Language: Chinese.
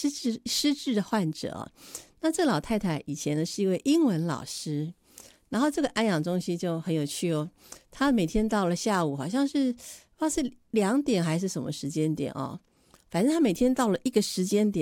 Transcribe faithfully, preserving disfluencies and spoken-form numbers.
失智失智的患者哦。那这老太太以前呢是一位英文老师，然后这个安养中心就很有趣哦，她每天到了下午好像是不知道是两点还是什么时间点哦，反正她每天到了一个时间点